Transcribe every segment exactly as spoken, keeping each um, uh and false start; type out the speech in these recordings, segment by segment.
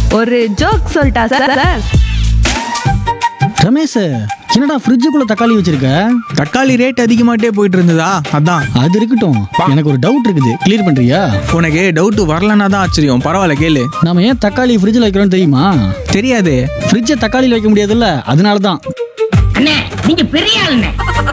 ஒரு ஜோக் சொல்லிட்டா sir sir Ramesh, என்னடா ஃப்ரிட்ஜுக்குள்ள தக்காளி வச்சிருக்க? தக்காளி ரேட் அதிகமாட்டே போயிட்டு இருந்ததா, அதான். அது இருக்கட்டும், எனக்கு ஒரு டவுட் இருக்குது, கிளியர் பண்றியா? உனக்கு டவுட் வரலன்னா தான் ஆச்சரியம். பரவாயில்ல, கேளு. நாம ஏன் தக்காளி ஃப்ரிட்ஜில் வைக்கிறோம் தெரியுமா? தெரியாது. ஃப்ரிட்ஜை தக்காளியில் வைக்க முடியாதுல்ல, அதனால தான். நீங்க பெரிய ஆளுங்க.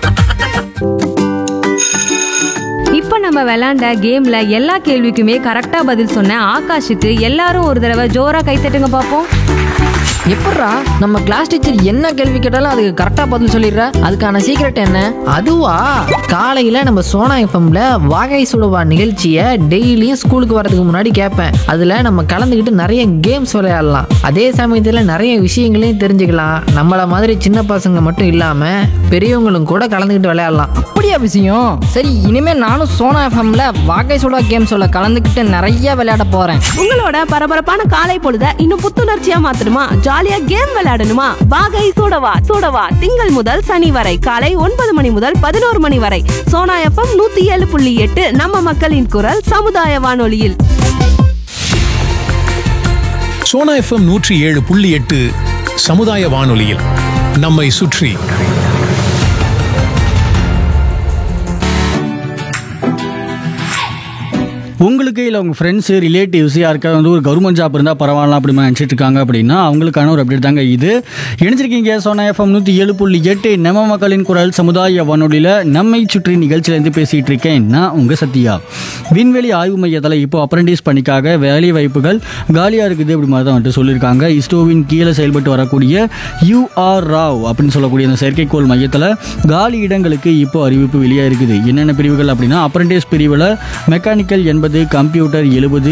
இப்போ நம்ம விளையாண்ட கேம்ல எல்லா கேள்விக்குமே கரெக்டா பதில் சொன்ன ஆகாஷுக்கு எல்லாரும் ஒரு தடவை ஜோரா கைத்தட்டுங்க பாப்போம். எப்பட்றா நம்ம கிளாஸ் டீச்சர் என்ன கேள்வி கேட்டாலும் அதுக்கு கரெக்டா பதில் சொல்லிடுற? அதுக்கான சீக்ரெட் என்ன? அதுவா, காலையில நம்ம சோனா எஃப்எம்ல வாகை சுடுவா நிகழ்ச்சியை டெய்லியும் ஸ்கூலுக்கு வரதுக்கு முன்னாடி கேட்பேன். அதுல நம்ம கலந்துக்கிட்டு நிறைய கேம்ஸ் விளையாடலாம். அதே சமயத்துல நிறைய விஷயங்களையும் தெரிஞ்சுக்கலாம். நம்மள மாதிரி சின்ன பசங்க மட்டும் இல்லாம பெரியவங்களும் கூட கலந்துக்கிட்டு விளையாடலாம். அப்படியா விஷயம்? சரி, இனிமே நானும் சோனா எஃப்எம்ல வாகை சுடுவா கேம் சொல்ல கலந்துக்கிட்டு நிறைய விளையாட போறேன். உங்களோட பரபரப்பான காலை பொழுத இன்னும் புத்துணர்ச்சியா மாத்தணுமா? ஜாலியா கேம் விளையாடணுமா? வாகை சூடவா சூடவா திங்கள் முதல் சனி வரை காலை ஒன்பது மணி முதல் பதினோரு மணி வரை சோனா எஃப்எம் நூத்தி ஏழு புள்ளி எட்டு நம்ம மக்களின் குரல் சமுதாய வானொலியில். சோனா எஃப்எம் நூற்றி ஏழு புள்ளி எட்டு சமுதாய வானொலியில் நம்மை சுற்றி. உங்களுக்கு இல்லை உங்கள் ஃப்ரெண்ட்ஸு ரிலேட்டிவ்ஸ் யாருக்காவது வந்து ஒரு கவர்மெண்ட் ஜாப் இருந்தால் பரவாயில்ல அப்படி நினச்சிட்டு இருக்காங்க அப்படின்னா அவங்களுக்கான ஒரு அப்டேட் தாங்க இது. இணைஞ்சிருக்கீங்க சோனா எஃப்எம் நூற்றி ஏழு புள்ளி எட்டு நம்ம மக்களின் குரல் சமுதாய வானொலியில் நம்மை சுற்றி நிகழ்ச்சியிலேருந்து பேசிகிட்டு இருக்கேன் நான் உங்கள் சத்யா. விண்வெளி ஆய்வு மையத்தில் இப்போ அப்ரெண்டிஸ் பணிக்காக வேலை வாய்ப்புகள் காலியாக இருக்குது அப்படி மாதிரி தான் வந்துட்டு சொல்லியிருக்காங்க. இஸ்ரோவின் கீழே செயல்பட்டு வரக்கூடிய யூஆர் ராவ் அப்படின்னு சொல்லக்கூடிய அந்த செயற்கைக்கோள் மையத்தில் காலி இடங்களுக்கு இப்போ அறிவிப்பு வெளியாக இருக்குது. என்னென்ன பிரிவுகள் அப்படின்னா, அப்ரெண்டிஸ் பிரிவில் மெக்கானிக்கல் எண்பது, கம்ப்யூட்டர் எழுபது,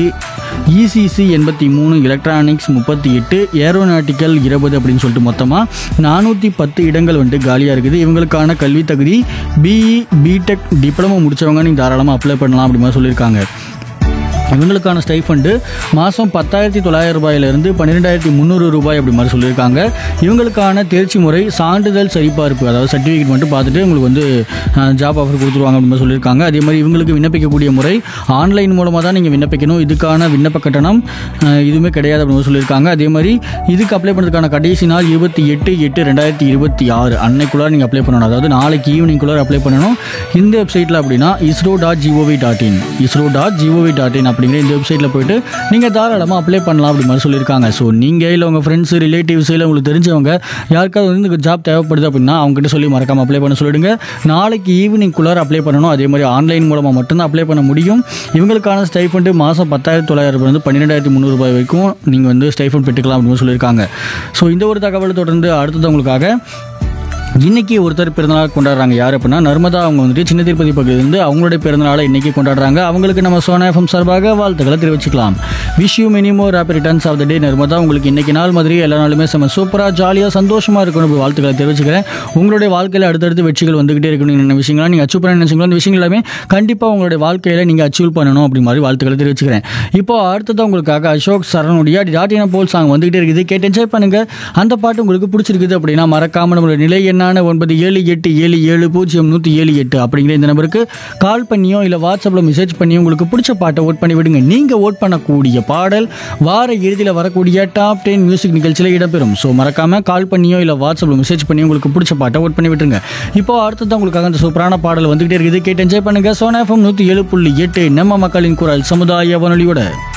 இசிசி எண்பத்தி மூணு, எலக்ட்ரானிக்ஸ் முப்பத்தி எட்டு, ஏரோநாட்டிக்கல் இருபது அப்படின்னு சொல்லிட்டு மொத்தமாக நானூற்றி பத்து இடங்கள் வந்துட்டு காலியாக இருக்குது. இவங்களுக்கான கல்வி தகுதி பிஇ, பிடெக், டிப்ளமோ முடித்தவங்க நீங்கள் தாராளமாக அப்ளை பண்ணலாம் அப்படி மாதிரி சொல்லியிருக்காங்க. இவங்களுக்கான ஸ்டைஃபண்டு மாதம் பத்தாயிரத்தி தொள்ளாயிரம் ரூபாயிலிருந்து பன்னிரெண்டாயிரத்தி முந்நூறு ரூபாய் அப்படி மாதிரி சொல்லியிருக்காங்க. இவங்களுக்கான தேர்ச்சி முறை சான்றிதழ் சரிபார்ப்பு, அதாவது சர்டிஃபிகேட் மட்டும் பார்த்துட்டு உங்களுக்கு வந்து ஜாப் ஆஃபர் கொடுத்துருவாங்க அப்படி மாதிரி சொல்லியிருக்காங்க. அதே மாதிரி இவங்களுக்கு விண்ணப்பிக்கக்கூடிய முறை ஆன்லைன் மூலமாக தான் நீங்கள் விண்ணப்பிக்கணும். இதுக்கான விண்ணப்ப கட்டணம் இதுவுமே கிடையாது அப்படின்னு சொல்லியிருக்காங்க. அதே மாதிரி இதுக்கு அப்ளை பண்ணுறதுக்கான கடைசி நாள் இருபத்தி எட்டு எட்டு ரெண்டாயிரத்தி இருபத்தி ஆறு அன்னைக்குள்ளார நீங்கள் அப்ளை பண்ணணும். அதாவது நாளைக்கு ஈவினிங்குள்ளார அப்ளை பண்ணணும். இந்த வெப்சைட்டில் அப்படின்னா ISRO dot gov dot in ISRO dot gov dot in அப்படிங்கிற இந்த வெப்சைட்டில் போய்ட்டு நீங்கள் தாராளமாக அப்ளை பண்ணலாம் அப்படி மாதிரி சொல்லியிருக்காங்க. ஸோ நீங்கள் இல்லை உங்கள் ஃப்ரெண்ட்ஸு ரிலேட்டிவ்ஸ் இல்லை உங்களுக்கு தெரிஞ்சவங்க யாருக்காவது வந்து இந்த ஜாப் தேவைப்படுது அப்படின்னா அவங்ககிட்ட சொல்லி மறக்காமல் அப்ளை பண்ண சொல்லிடுங்க. நாளைக்கு ஈவினிங்குள்ளார அப்ளை பண்ணணும். அதே மாதிரி ஆன்லைன் மூலமாக மட்டும்தான் அப்ளை பண்ண முடியும். இவங்களுக்கான ஸ்டைஃபண்டு மாதம் பத்தாயிரத்தி தொள்ளாயிரம் ரூபாய் வந்து பன்னிரெண்டாயிரத்தி முந்நூறு ரூபாய் வரைக்கும் நீங்கள் வந்து ஸ்டைஃபண்ட் பெற்றுக்கலாம் அப்படின்னு சொல்லியிருக்காங்க. ஸோ இந்த ஒரு தகவலை தொடர்ந்து அடுத்தது உங்களுக்காக இன்றைக்கி ஒருத்தர் பிறந்தநாள் கொண்டாடுறாங்க. யார் அப்படின்னா நர்மதா. அவங்க வந்துட்டு சின்ன திருப்பதி பகுதியிலேருந்து அவங்களுடைய பிறந்தநாளை இன்றைக்கி கொண்டாடுறாங்க. அவங்களுக்கு நம்ம சோனா எஃப்எம் சார்பாக வாழ்த்துக்களை தெரிவிச்சுக்கலாம். Wish you many more happy returns of the டே நர்மதா. உங்களுக்கு இன்றைக்கி நாள் மாதிரி எல்லா நாளுமே செம்ம சூப்பராக ஜாலியாக சந்தோஷமாக இருக்கணும் வாழ்த்துக்களை தெரிவிச்சுக்கிறேன். உங்களுடைய வாழ்க்கையில் அடுத்தடுத்து வெற்றிகள் வந்துகிட்டே இருக்கணும். என்ன விஷயங்களாம் நீங்கள் அச்சீவ் பண்ண நினச்சிங்களோ அந்த விஷயங்கள் எல்லாமே கண்டிப்பாக உங்களுடைய வாழ்க்கையில் நீங்கள் அச்சீவ் பண்ணணும் அப்படி மாதிரி வாழ்த்துக்களை தெரிவிச்சுக்கிறேன். இப்போ அடுத்ததான் உங்களுக்காக அசோக் சரணுடைய டாட்டினா போல் சாங் வந்துகிட்டே இருக்குது. கேட்டு என்ஜாய் பண்ணுங்கள். அந்த பாட்டு உங்களுக்கு பிடிச்சிருக்குது அப்படின்னா மறக்காமல் நம்மளுடைய நிலை என்ன ஒன்பது ஏழு எட்டு ஏழு ஏழு பூஜ்ஜியம் நூற்றி ஏழு எட்டு அப்படிங்கிற இந்த நம்பருக்கு கால் பண்ணியோ இல்லை வாட்ஸ்அப்பில் மெசேஜ் பண்ணியோ உங்களுக்கு பிடிச்ச பாட்டை ஓட் பண்ணி விடுங்க. நீங்கள் ஓட் பண்ணக்கூடிய பாடல் வார இறுதியில் வரக்கூடிய டாப் டென் மியூசிக் நிகழ்ச்சியில் இடம்பெறும். ஸோ மறக்காமல் கால் பண்ணியோ இல்லை வாட்ஸ்அப்பில் மெசேஜ் பண்ணியோ உங்களுக்கு பிடிச்ச பாட்டை ஓட் பண்ணி விட்டுருங்க. இப்போ அடுத்ததான் உங்களுக்காக அந்த சூப்பரான பாடல் வந்துகிட்டே இருக்குது. கேட்டு என்ஜாய் பண்ணுங்கள். சோனா எஃப்எம் நூற்றி ஏழு புள்ளி எட்டு நம்ம மக்களின் குரல் சமுதாய வானொலியோட.